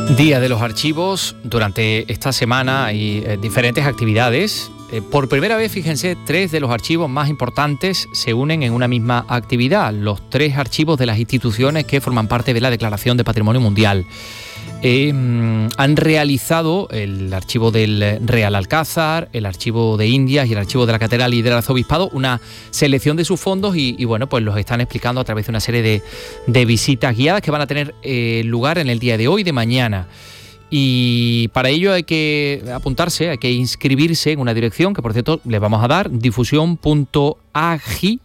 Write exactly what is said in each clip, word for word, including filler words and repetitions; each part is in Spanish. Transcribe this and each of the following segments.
Día de los Archivos. Durante esta semana hay eh, diferentes actividades. Eh, por primera vez, fíjense, tres de los archivos más importantes se unen en una misma actividad. Los tres archivos de las instituciones que forman parte de la Declaración de Patrimonio Mundial. Eh, han realizado el archivo del Real Alcázar, el archivo de Indias y el archivo de la Catedral y del Arzobispado, una selección de sus fondos y, y bueno, pues los están explicando a través de una serie de, de visitas guiadas que van a tener eh, lugar en el día de hoy y de mañana. Y para ello hay que apuntarse, hay que inscribirse en una dirección que, por cierto, les vamos a dar: difusión punto agi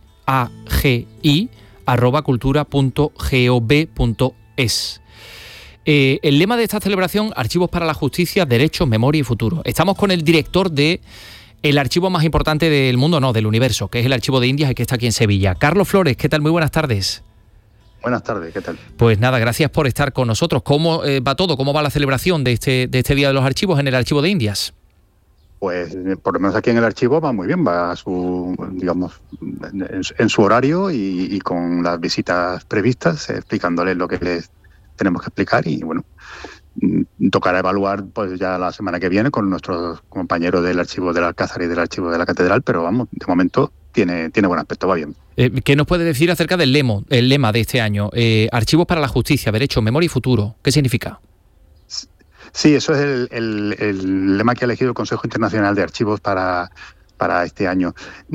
arroba cultura punto gov punto es. Eh, el lema de esta celebración: Archivos para la Justicia, Derechos, Memoria y Futuro. Estamos con el director de el archivo más importante del mundo, no, del universo, que es el Archivo de Indias y que está aquí en Sevilla. Carlos Flores, ¿qué tal? Muy buenas tardes. Buenas tardes, ¿qué tal? Pues nada, gracias por estar con nosotros. ¿Cómo eh, va todo? ¿Cómo va la celebración de este, de este Día de los Archivos en el Archivo de Indias? Pues por lo menos aquí en el archivo va muy bien, va a su, digamos, en, en su horario y, y con las visitas previstas, explicándoles lo que les tenemos que explicar y bueno, tocará evaluar pues ya la semana que viene con nuestros compañeros del archivo del Alcázar y del archivo de la Catedral, pero vamos, de momento tiene, tiene buen aspecto, va bien. Eh, ¿Qué nos puede decir acerca del lema, el lema de este año? Eh, Archivos para la Justicia, Derechos, Memoria y Futuro. ¿Qué significa? Sí, eso es el, el, el lema que ha elegido el Consejo Internacional de Archivos para, para este año.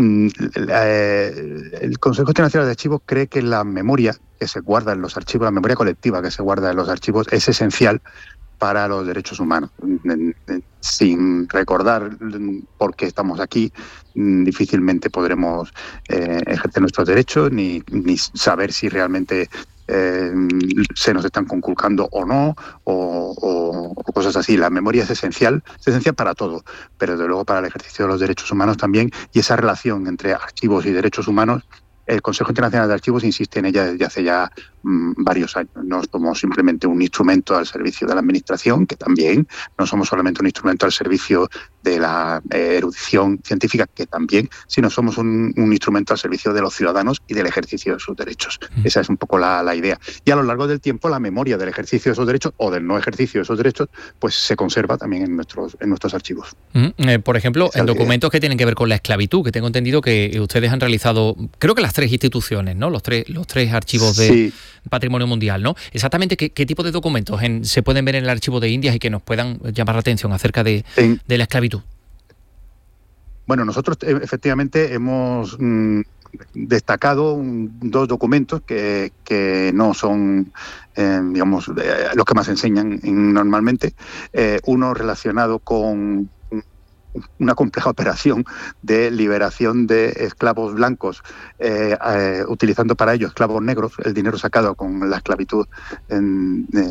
El Consejo Internacional de Archivos cree que la memoria que se guarda en los archivos, la memoria colectiva que se guarda en los archivos es esencial para los derechos humanos. Sin recordar por qué estamos aquí, difícilmente podremos eh, ejercer nuestros derechos ni, ni saber si realmente eh, se nos están conculcando o no, o, o, o cosas así. La memoria es esencial, es esencial para todo, pero desde luego para el ejercicio de los derechos humanos también, y esa relación entre archivos y derechos humanos, el Consejo Internacional de Archivos insiste en ella desde hace ya mmm, varios años. No somos simplemente un instrumento al servicio de la Administración, que también, no somos solamente un instrumento al servicio de la eh, erudición científica, que también, sino somos un, un instrumento al servicio de los ciudadanos y del ejercicio de sus derechos. Mm. Esa es un poco la, la idea. Y a lo largo del tiempo, la memoria del ejercicio de esos derechos o del no ejercicio de esos derechos, pues se conserva también en nuestros, en nuestros archivos. Mm. Eh, por ejemplo, Esa en documentos que tienen que ver con la esclavitud, que tengo entendido que ustedes han realizado, creo que las tres instituciones, ¿no? Los tres, los tres archivos de sí. Patrimonio Mundial, ¿no? Exactamente, ¿qué, qué tipo de documentos en, se pueden ver en el Archivo de Indias y que nos puedan llamar la atención acerca de, en, de la esclavitud? Bueno, nosotros efectivamente hemos mmm, destacado un, dos documentos que, que no son, eh, digamos, eh, los que más enseñan normalmente. Eh, uno relacionado con una compleja operación de liberación de esclavos blancos, eh, eh, utilizando para ello esclavos negros, el dinero sacado con la esclavitud en, eh,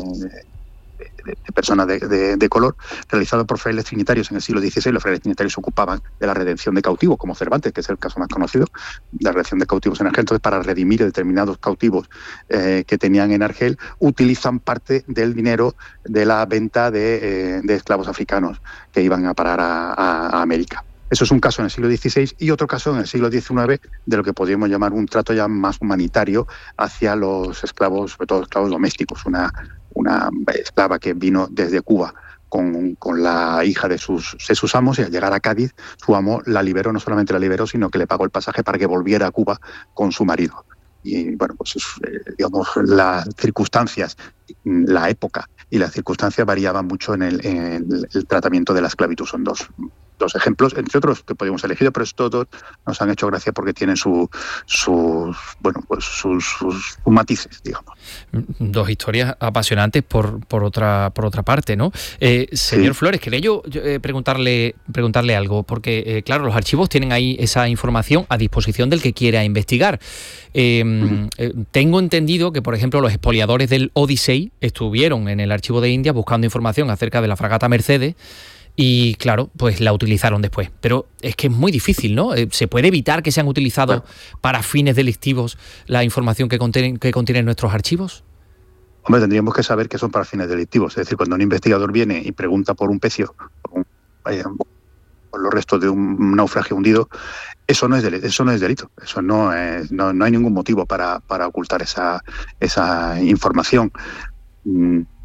de, de personas de, de, de color, realizado por frailes trinitarios en el siglo dieciséis. Los frailes trinitarios se ocupaban de la redención de cautivos, como Cervantes, que es el caso más conocido, la redención de cautivos en Argel. Entonces, para redimir determinados cautivos eh, que tenían en Argel, utilizan parte del dinero de la venta de, eh, de esclavos africanos que iban a parar a, a, a América. Eso es un caso en el siglo dieciséis y otro caso en el siglo diecinueve de lo que podríamos llamar un trato ya más humanitario hacia los esclavos, sobre todo esclavos domésticos. Una, una esclava que vino desde Cuba con, con la hija de sus, de sus amos, y al llegar a Cádiz, su amo la liberó, no solamente la liberó, sino que le pagó el pasaje para que volviera a Cuba con su marido. Y bueno, pues eh, digamos, las circunstancias, la época y las circunstancias variaban mucho en el, en el, el tratamiento de la esclavitud. Son dos, dos ejemplos, entre otros que podríamos elegir, pero estos dos nos han hecho gracia porque tienen su, sus, bueno, pues sus, sus, sus matices, digamos. Dos historias apasionantes por, por otra por otra parte, ¿no? Eh, señor sí. Flores, quería yo eh, preguntarle preguntarle algo, porque eh, claro, los archivos tienen ahí esa información a disposición del que quiera investigar. Eh, uh-huh. eh, tengo entendido que, por ejemplo, los expoliadores del Odisei estuvieron en el Archivo de Indias buscando información acerca de la fragata Mercedes. Y claro, pues la utilizaron después. Pero es que es muy difícil, ¿no? ¿Se puede evitar que sean utilizados bueno. para fines delictivos la información que contienen, que contienen nuestros archivos? Hombre, tendríamos que saber que son para fines delictivos. Es decir, cuando un investigador viene y pregunta por un pecio, por, un, eh, por los restos de un naufragio hundido, eso no es delito. Eso no es delito. Eso no, es, no, no hay ningún motivo para, para ocultar esa, esa información. Mm.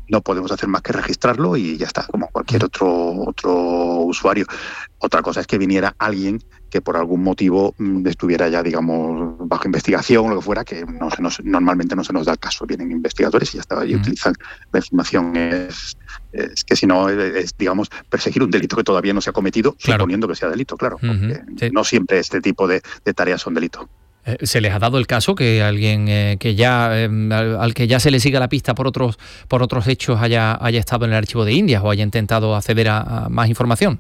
no podemos hacer más que registrarlo y ya está, como cualquier otro, otro usuario. Otra cosa es que viniera alguien que por algún motivo mmm, estuviera ya, digamos, bajo investigación o lo que fuera, que no se nos, normalmente no se nos da el caso. Vienen investigadores y ya está, y mm. utilizan la información. Es, es que si no, es, es, digamos, perseguir un delito que todavía no se ha cometido, claro. suponiendo que sea delito, claro. Uh-huh. Sí. No siempre este tipo de, de tareas son delito. ¿Se les ha dado el caso que alguien eh, que ya eh, al, al que ya se le siga la pista por otros por otros hechos haya, haya estado en el archivo de Indias o haya intentado acceder a, a más información?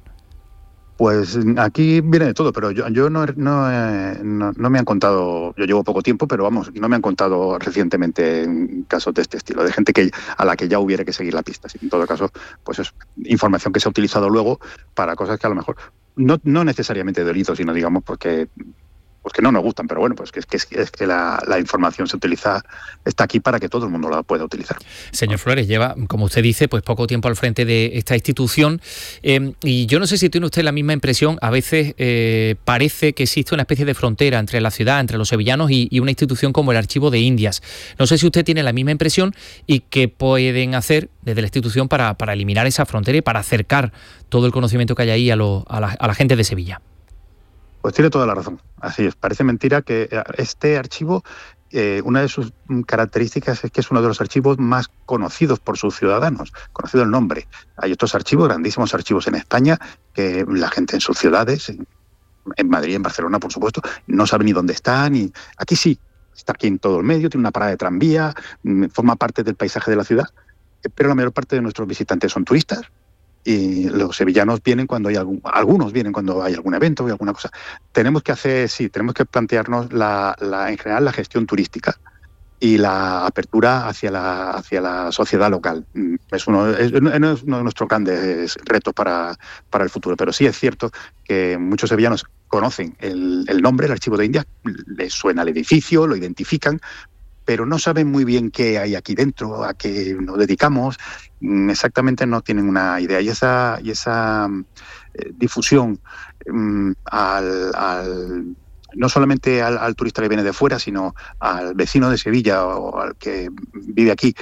Pues aquí viene de todo, pero yo, yo no, no, eh, no, no me han contado, yo llevo poco tiempo, pero vamos, no me han contado recientemente casos de este estilo, de gente que a la que ya hubiera que seguir la pista. En todo caso, pues es información que se ha utilizado luego para cosas que a lo mejor, no, no necesariamente delitos, sino digamos porque... pues que no nos gustan, pero bueno, pues que es que, es que la, la información se utiliza, está aquí para que todo el mundo la pueda utilizar. Señor Flores, lleva, como usted dice, pues poco tiempo al frente de esta institución eh, y yo no sé si tiene usted la misma impresión, a veces eh, parece que existe una especie de frontera entre la ciudad, entre los sevillanos y, y una institución como el Archivo de Indias. No sé si usted tiene la misma impresión y qué pueden hacer desde la institución para, para eliminar esa frontera y para acercar todo el conocimiento que hay ahí a, lo, a, la, a la gente de Sevilla. Pues tiene toda la razón. Así es. Parece mentira que este archivo, eh, una de sus características es que es uno de los archivos más conocidos por sus ciudadanos, conocido el nombre. Hay otros archivos, grandísimos archivos en España, que la gente en sus ciudades, en, en Madrid, en Barcelona, por supuesto, no sabe ni dónde están. Y aquí sí, está aquí en todo el medio, tiene una parada de tranvía, forma parte del paisaje de la ciudad, pero la mayor parte de nuestros visitantes son turistas. Y los sevillanos vienen cuando hay algún, algunos vienen cuando hay algún evento o alguna cosa. Tenemos que hacer, sí, tenemos que plantearnos la, la, en general la gestión turística y la apertura hacia la, hacia la sociedad local. Es uno, es, es uno de nuestros grandes retos para, para el futuro. Pero sí es cierto que muchos sevillanos conocen el, el nombre, el Archivo de Indias, les suena el edificio, lo identifican, pero no saben muy bien qué hay aquí dentro, a qué nos dedicamos, exactamente no tienen una idea. Y esa, y esa eh, difusión um, al, al, no solamente al, al turista que viene de fuera, sino al vecino de Sevilla o al que vive aquí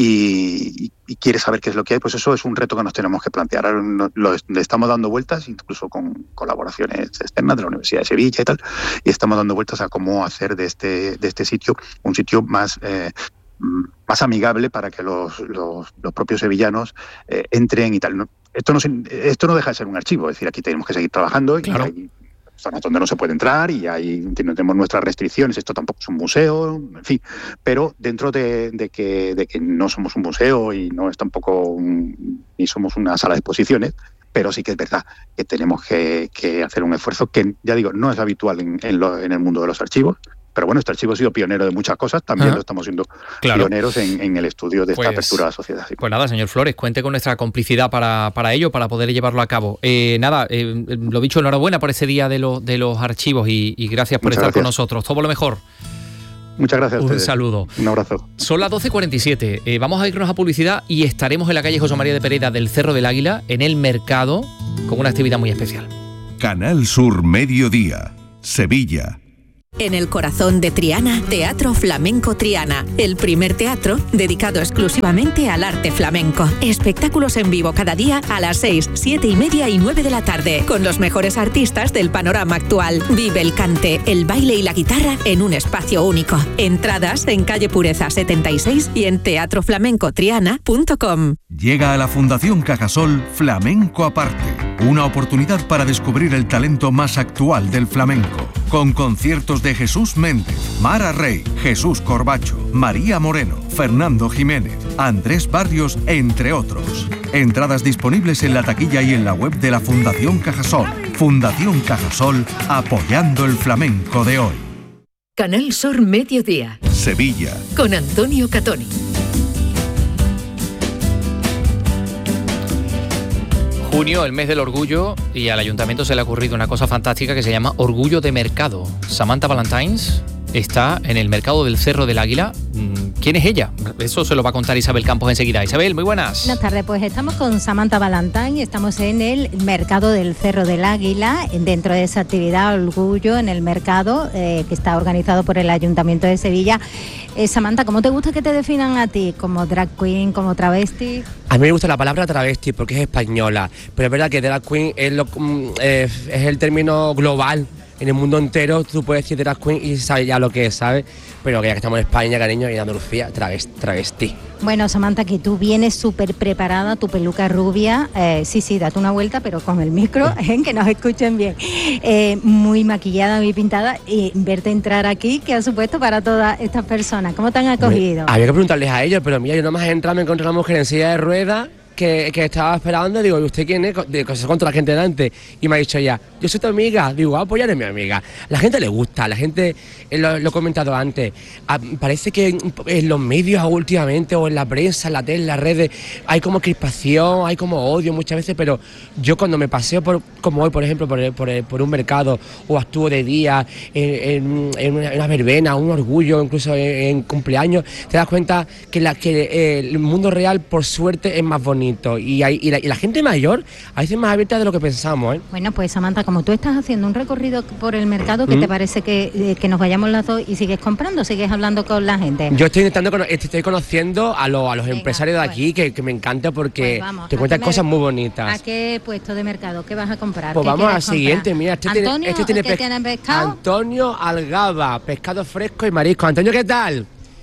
y, y quiere saber qué es lo que hay, pues eso es un reto que nos tenemos que plantear. Ahora no, lo, le estamos dando vueltas, incluso con colaboraciones externas de la Universidad de Sevilla y tal, y estamos dando vueltas a cómo hacer de este, de este sitio un sitio más... Eh, más amigable para que los, los, los propios sevillanos eh, entren y tal. No, esto, no, esto no deja de ser un archivo, es decir, aquí tenemos que seguir trabajando y claro. Hay zonas donde no se puede entrar y ahí tenemos nuestras restricciones, esto tampoco es un museo, en fin, pero dentro de, de, que, de que no somos un museo y no es tampoco un, ni somos una sala de exposiciones, pero sí que es verdad que tenemos que, que hacer un esfuerzo que, ya digo, no es habitual en, en, lo, en el mundo de los archivos. Pero bueno, este archivo ha sido pionero de muchas cosas, también Ajá. lo estamos siendo claro. pioneros en, en el estudio de esta pues, apertura a la sociedad. Sí. Pues nada, señor Flores, cuente con nuestra complicidad para, para ello, para poder llevarlo a cabo. Eh, nada, eh, lo dicho, enhorabuena por ese día de, lo, de los archivos y, y gracias por Muchas estar gracias. con nosotros. Todo lo mejor. Muchas gracias a ustedes. Un saludo. Un abrazo. Son las doce cuarenta y siete. Eh, vamos a irnos a publicidad y estaremos en la calle José María de Pereda del Cerro del Águila, en el mercado, con una actividad muy especial. Canal Sur Mediodía, Sevilla. En el corazón de Triana, Teatro Flamenco Triana, el primer teatro dedicado exclusivamente al arte flamenco. Espectáculos en vivo cada día a las seis, siete y media y nueve de la tarde, con los mejores artistas del panorama actual. Vive el cante, el baile y la guitarra en un espacio único. Entradas en calle Pureza setenta y seis y en teatro flamenco triana punto com. Llega a la Fundación Cajasol Flamenco Aparte, una oportunidad para descubrir el talento más actual del flamenco, con conciertos de Jesús Méndez, Mara Rey, Jesús Corbacho, María Moreno, Fernando Jiménez, Andrés Barrios, entre otros. Entradas disponibles en la taquilla y en la web de la Fundación Cajasol. Fundación Cajasol, apoyando el flamenco de hoy. Canal Sur Mediodía. Sevilla. Con Antonio Catoni. Junio, el mes del orgullo, y al ayuntamiento se le ha ocurrido una cosa fantástica que se llama Orgullo de Mercado. Samantha Valentines está en el mercado del Cerro del Águila, ¿Quién es ella? Eso se lo va a contar Isabel Campos enseguida. Isabel, muy buenas. Buenas tardes, pues estamos con Samantha Valentine y estamos en el mercado del Cerro del Águila, dentro de esa actividad Orgullo en el mercado, eh, que está organizado por el Ayuntamiento de Sevilla. Eh, Samantha, ¿cómo te gusta que te definan a ti? ¿Como drag queen, como travesti? A mí me gusta la palabra travesti porque es española, pero es verdad que drag queen es, lo, eh, es el término global. En el mundo entero tú puedes decir drag queen y sabes ya lo que es, ¿sabes? Pero que ya que estamos en España, cariño, y en Andalucía, travesti. travesti. Bueno, Samantha, que tú vienes súper preparada, tu peluca rubia, eh, sí, sí, date una vuelta, pero con el micro, eh, que nos escuchen bien. Eh, muy maquillada, muy pintada, y verte entrar aquí, ¿qué ha supuesto para todas estas personas? ¿Cómo te han acogido? Había que preguntarles a ellos, pero mira, yo nomás he entrado, me encontré una mujer en silla de ruedas, Que, que estaba esperando, digo, ¿y usted quién es? De cosas contra la gente delante. Y me ha dicho ella, yo soy tu amiga. Digo, ah, pues ya eres mi amiga. La gente le gusta, la gente, eh, lo, lo he comentado antes, a, parece que en, en los medios últimamente, o en la prensa, en la tele, en las redes, hay como crispación, hay como odio muchas veces, pero yo cuando me paseo, por, como hoy, por ejemplo, por, por, por un mercado, o actúo de día, en, en, en, una, en una verbena, un orgullo, incluso en, en cumpleaños, te das cuenta que, la, que eh, el mundo real, por suerte, es más bonito. Y, hay, y, la, y la gente mayor a veces es más abierta de lo que pensamos, ¿eh? Bueno, pues Samantha, como tú estás haciendo un recorrido por el mercado, ¿qué ¿Mm? te parece que, eh, que nos vayamos las dos y sigues comprando, sigues hablando con la gente? Yo estoy intentando, estoy conociendo a, lo, a los Venga, empresarios de aquí, pues, que, que me encanta porque pues vamos, te cuentan cosas muy bonitas. ¿A qué puesto de mercado? ¿Qué vas a comprar? Pues vamos al siguiente, mira, este ¿Antonio, tiene, este tiene ¿qué tienen pescado? Antonio Algaba, pescado fresco y marisco. Antonio, ¿qué tal?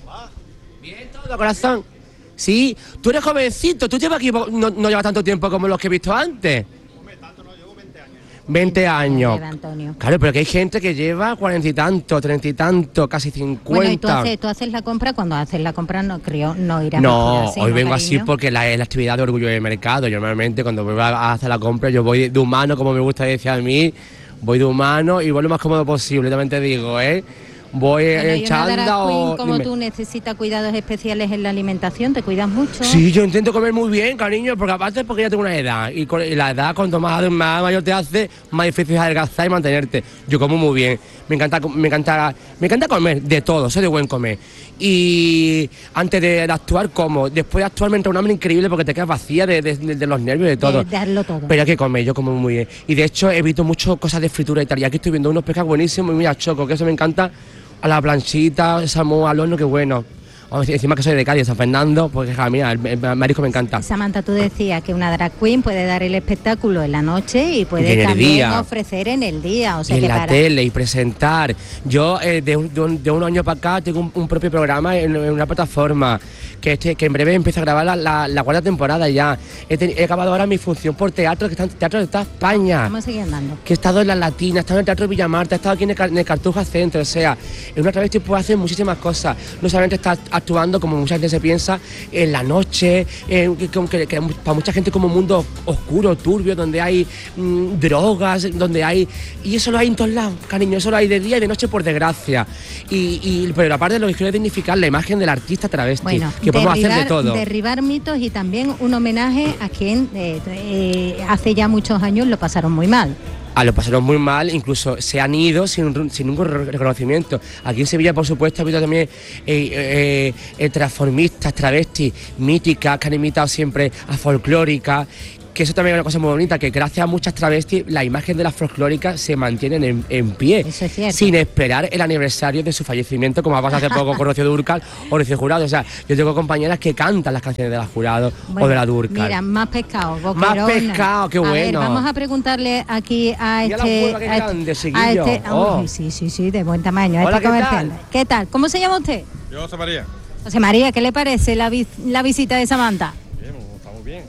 Bien, todo, corazón. Sí, tú eres jovencito, tú llevas aquí, no, no llevas tanto tiempo como los que he visto antes. Hombre, tanto no, llevo veinte años. veinte años. Antonio. Claro, pero que hay gente que lleva cuarenta y tanto, treinta y tanto, casi cincuenta. Bueno, y tú haces, tú haces la compra, cuando haces la compra no creo, no irás No, así, hoy ¿no, vengo cariño? así porque la, es la actividad de Orgullo del Mercado. Yo normalmente cuando voy a hacer la compra, yo voy de humano, como me gusta decir a mí, voy de humano y voy lo más cómodo posible, también te digo, ¿eh? Voy bueno, en chanda o... Como dime. Tú necesitas cuidados especiales en la alimentación, ¿te cuidas mucho? Sí, yo intento comer muy bien, cariño, porque aparte es porque ya tengo una edad. Y, con, y la edad, cuanto más, más mayor te hace, más difícil es adelgazar y mantenerte. Yo como muy bien, me encanta, me encanta, me encanta comer de todo, soy de buen comer. Y antes de, de actuar, como. Después de actuar me entra un hambre increíble porque te quedas vacía de, de, de, de los nervios y de todo. De, de darlo todo. Pero hay que comer, yo como muy bien. Y de hecho evito mucho cosas de fritura y tal. Y aquí estoy viendo unos pescados buenísimos y muy a choco, que eso me encanta. A la planchita, salmón al horno, qué bueno. Encima que soy de Cádiz, San Fernando, porque mira, el, el marisco me encanta. Samantha, tú decías que una drag queen puede dar el espectáculo en la noche y puede y también día. ofrecer en el día. O sea, y en que la para... tele y presentar. Yo eh, de, un, de, un, de un año para acá tengo un, un propio programa en, en una plataforma que, este, que en breve empieza a grabar la, la, la cuarta temporada ya. He, ten, he acabado ahora mi función por teatro, que está en Teatro de toda España. Vamos a seguir andando. Que he estado en La Latina, he estado en el Teatro Villamarta, he estado aquí en el, en el Cartuja Centro. O sea, en una travesti puede hacer muchísimas cosas. No solamente estar actuando como muchas veces se piensa en la noche, eh, que, que, que para mucha gente como un mundo oscuro, turbio, donde hay mmm, drogas, donde hay... Y eso lo hay en todos lados, cariño, eso lo hay de día y de noche, por desgracia. Y, y pero aparte lo que quiero es dignificar la imagen del artista travesti, bueno, que podemos derribar, hacer de todo. Derribar mitos y también un homenaje a quien eh, eh, hace ya muchos años lo pasaron muy mal. A lo pasaron muy mal, incluso se han ido sin, sin ningún reconocimiento. Aquí en Sevilla, por supuesto, ha habido también eh, eh, eh, transformistas, travestis, míticas, que han imitado siempre a folclóricas. Que eso también es una cosa muy bonita, que gracias a muchas travestis la imagen de las folclóricas se mantienen en, en pie, eso es cierto, sin esperar el aniversario de su fallecimiento, como ha pasado hace poco con Rocío Dúrcal o Rocío Jurado. O sea, yo tengo compañeras que cantan las canciones de la Jurado bueno, o de la Dúrcal. Mira, más pescado, boquerón. Más pescado, qué a bueno. Ver, vamos a preguntarle aquí a Mira este... la hueva, qué a grande, este, Seguillo. a este Oh. oh, sí, sí, sí, de buen tamaño. A Hola, este ¿qué comerciante. tal? ¿Qué tal? ¿Cómo se llama usted? Yo, José María. José María, ¿qué le parece la, vi la visita de Samantha? Bien, está muy bien.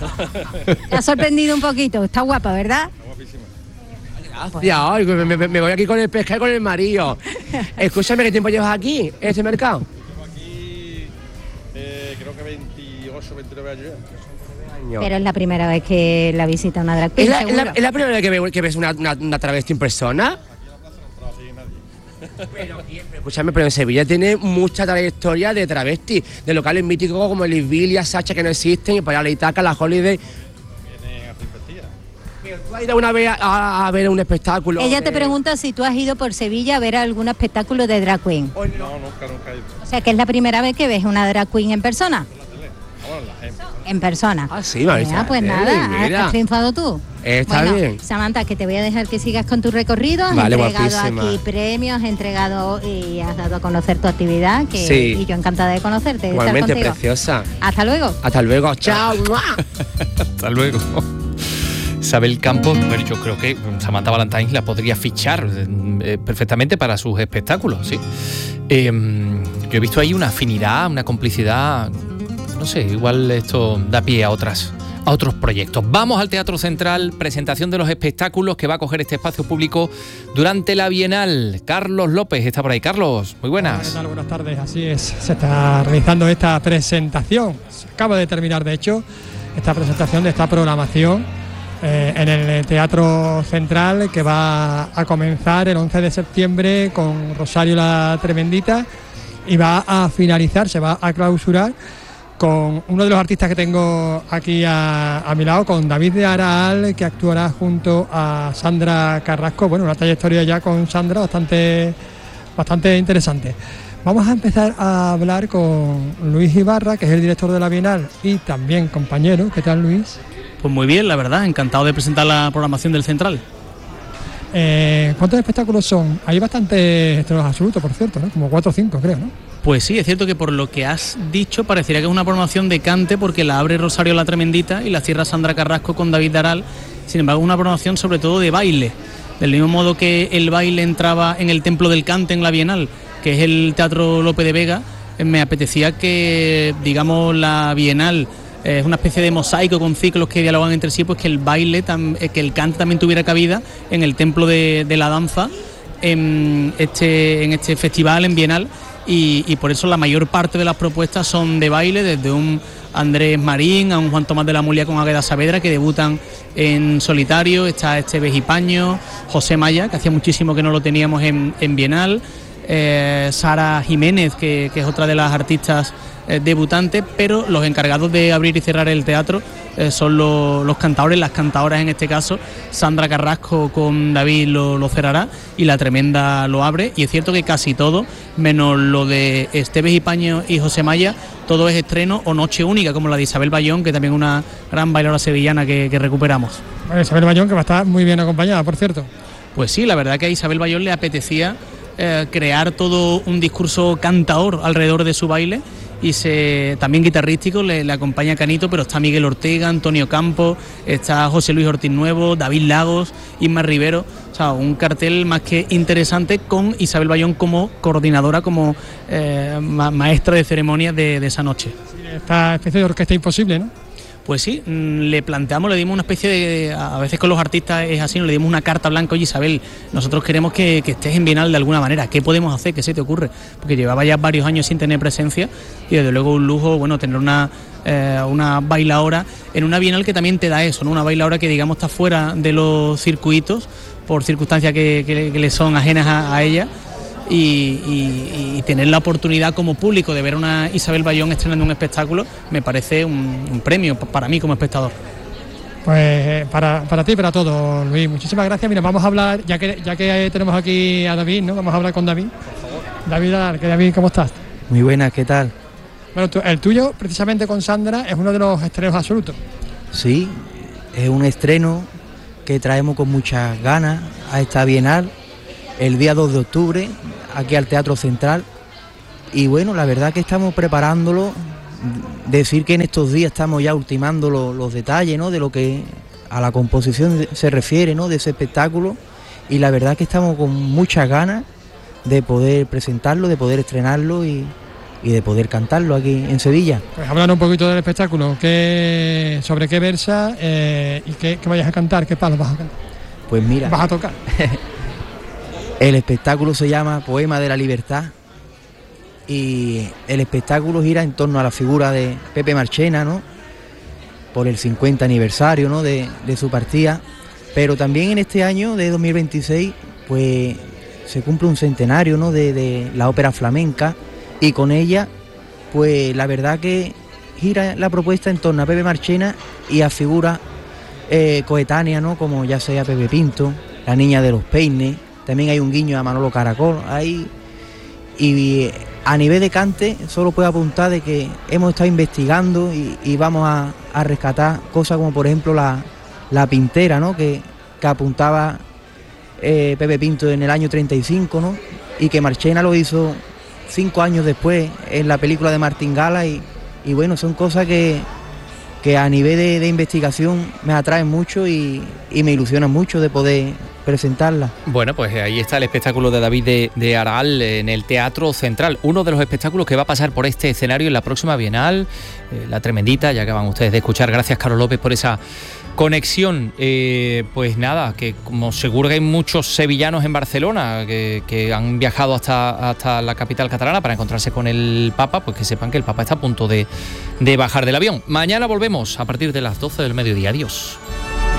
Te ha sorprendido un poquito, está guapa, ¿verdad? Está guapísima. Gracias, ay, me, me, me voy aquí con el pescado y con el marido. Escúchame, ¿qué tiempo llevas aquí, en este mercado? Llevo aquí, eh, creo que veintiocho, veintinueve años ya. Pero es la primera vez que la visita una drag ¿Es queen, la, es, seguro. la, ¿Es la primera vez que, ve, que ves una, una, una travesti en persona? Aquí en la plaza no entraba así nadie. Pero, pero, escúchame, pero en Sevilla tiene mucha trayectoria de travesti, de locales míticos como el Isbilia, Sacha, que no existen, y para allá la Itaca, la Holiday. Vienen a hacer vestidas. ¿Tú has ido una vez a, a ver un espectáculo? Ella te de... pregunta si tú has ido por Sevilla a ver algún espectáculo de drag queen. No, nunca, nunca he ido. O sea, que es la primera vez que ves una drag queen en persona. Bueno, la gente. En persona. Ah, sí, Marisa. Ah, pues Mira, nada, mira. ¿has triunfado tú? Está bueno, bien. Samantha, que te voy a dejar que sigas con tu recorrido. Has Vale, entregado guapísima. aquí premios, has entregado y has dado a conocer tu actividad. Que, Sí. Y yo encantada de conocerte. de estar Igualmente, contigo. preciosa. Hasta luego. Hasta luego. Chao. Hasta luego. Isabel Campos, bueno, yo creo que Samantha Valentine la podría fichar eh, perfectamente para sus espectáculos, sí. Eh, yo he visto ahí una afinidad, una complicidad, no sé, igual esto da pie a otras, a otros proyectos. Vamos al Teatro Central, presentación de los espectáculos que va a coger este espacio público durante la Bienal. Carlos López está por ahí. Carlos, muy buenas. Hola, ¿qué tal? Buenas tardes, así es, se está realizando esta presentación, se acaba de terminar de hecho esta presentación de esta programación eh, en el Teatro Central, que va a comenzar el once de septiembre con Rosario la Tremendita y va a finalizar, se va a clausurar con uno de los artistas que tengo aquí a, a mi lado, con David de Aral, que actuará junto a Sandra Carrasco. Bueno, una trayectoria ya con Sandra bastante, bastante interesante. Vamos a empezar a hablar con Luis Ibarra, que es el director de la Bienal y también compañero. ¿Qué tal, Luis? Pues muy bien, la verdad, encantado de presentar la programación del Central. Eh, ¿Cuántos espectáculos son? Hay bastantes estrenos absolutos, por cierto, ¿no? Como cuatro o cinco, creo, ¿no? Pues sí, es cierto que por lo que has dicho parecería que es una programación de cante, porque la abre Rosario la Tremendita y la cierra Sandra Carrasco con David de Aral. Sin embargo, una programación sobre todo de baile, del mismo modo que el baile entraba en el Templo del Cante en la Bienal, que es el Teatro Lope de Vega. Me apetecía que, digamos, la Bienal eh, es una especie de mosaico con ciclos que dialogan entre sí, pues que el baile, tam, eh, que el cante también tuviera cabida en el Templo de, de la Danza, en este, en este festival, en Bienal. Y, y por eso la mayor parte de las propuestas son de baile, desde un Andrés Marín a un Juan Tomás de la Mulia con Águeda Saavedra, que debutan en solitario. Está Esteves y Paño, José Maya, que hacía muchísimo que no lo teníamos en, en Bienal, eh, Sara Jiménez, que, que es otra de las artistas eh, debutantes, pero los encargados de abrir y cerrar el teatro eh, son lo, los cantadores, las cantadoras en este caso. Sandra Carrasco con David lo, lo cerrará y la Tremenda lo abre, y es cierto que casi todo, menos lo de Esteves y Paño y José Maya, todo es estreno o noche única, como la de Isabel Bayón, que también es una gran bailadora sevillana que, que recuperamos. Bueno, Isabel Bayón, que va a estar muy bien acompañada, por cierto. Pues sí, la verdad que a Isabel Bayón le apetecía eh, crear todo un discurso cantador alrededor de su baile, y se, también guitarrístico, le, le acompaña Canito, pero está Miguel Ortega, Antonio Campos, está José Luis Ortiz Nuevo, David Lagos, Isma Rivero. O sea, un cartel más que interesante, con Isabel Bayón como coordinadora, como eh, ma maestra de ceremonias de, de esa noche. Esta especie de orquesta imposible, ¿no? Pues sí, le planteamos, le dimos una especie de, a veces con los artistas es así, le dimos una carta blanca: oye, Isabel, nosotros queremos que, que estés en Bienal de alguna manera, ¿qué podemos hacer? ¿Qué se te ocurre? Porque llevaba ya varios años sin tener presencia, y desde luego un lujo, bueno, tener una, eh, una bailaora en una Bienal que también te da eso, ¿no? Una bailaora que, digamos, está fuera de los circuitos por circunstancias que, que, que le son ajenas a, a ella. Y, y, y tener la oportunidad como público de ver a una Isabel Bayón estrenando un espectáculo me parece un, un premio para mí como espectador. Pues para, para ti y para todos, Luis, muchísimas gracias. Mira, vamos a hablar, ya que ya que tenemos aquí a David, ¿no? Vamos a hablar con David. Por favor. David, ¿qué David, ¿cómo estás? Muy buenas, ¿qué tal? Bueno, tú, el tuyo, precisamente con Sandra, es uno de los estrenos absolutos. Sí, es un estreno que traemos con muchas ganas a esta Bienal, el día dos de octubre, aquí al Teatro Central. Y bueno, la verdad que estamos preparándolo. Decir que en estos días estamos ya ultimando lo, los detalles, ¿no?, de lo que a la composición se refiere, ¿no?, de ese espectáculo. Y la verdad que estamos con muchas ganas de poder presentarlo, de poder estrenarlo y, y de poder cantarlo aquí en Sevilla. Pues hablar un poquito del espectáculo, ¿qué, sobre qué versa eh, y qué, qué vayas a cantar, qué palos vas a cantar. Pues mira, vas a tocar. El espectáculo se llama Poema de la Libertad, y el espectáculo gira en torno a la figura de Pepe Marchena, ¿no?, por el cincuenta aniversario, ¿no?, de, de su partida. Pero también en este año de dos mil veintiséis pues se cumple un centenario, ¿no?, de, de la ópera flamenca, y con ella pues la verdad que gira la propuesta en torno a Pepe Marchena y a figuras eh, coetáneas, ¿no? Como ya sea Pepe Pinto, La Niña de los Peines, también hay un guiño a Manolo Caracol, hay, y a nivel de cante solo puedo apuntar de que hemos estado investigando y, y vamos a, a rescatar cosas como por ejemplo la, la Pintera, ¿no? que, que apuntaba eh, Pepe Pinto en el año treinta y cinco, ¿no? Y que Marchena lo hizo cinco años después en la película de Martín Gala y, y bueno, son cosas que, que a nivel de, de investigación me atraen mucho y, y me ilusionan mucho de poder presentarla. Bueno, pues ahí está el espectáculo de David de, de Aral en el Teatro Central, uno de los espectáculos que va a pasar por este escenario en la próxima Bienal, eh, La Tremendita, ya que van ustedes de escuchar. Gracias, Carlos López, por esa conexión. Eh, pues nada, que como seguro que hay muchos sevillanos en Barcelona que, que han viajado hasta, hasta la capital catalana para encontrarse con el Papa, pues que sepan que el Papa está a punto de, de bajar del avión. Mañana volvemos a partir de las doce del mediodía. Adiós.